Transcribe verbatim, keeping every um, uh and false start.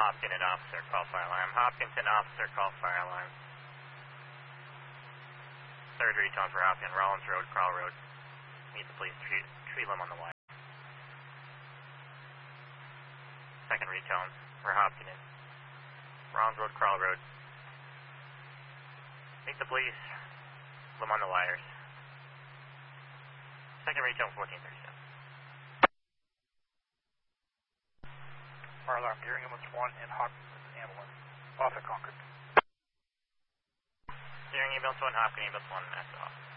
Hopkinton, officer, call fire alarm. Hopkinton, officer, call fire alarm. Third retone for Hopkinton, Rollins Road, Crawl Road. Meet the police, tree, tree limb on the wire. Second retone for Hopkinton, Rollins Road, Crawl Road. Meet the police, limb on the wires. Second retone, fourteen thirty-seven. Fire alarm, Deer Ambulance one and Hopkinton Ambulance. Off at Concord. Deering Ambulance one, Hopkins Ambulance one, that's off.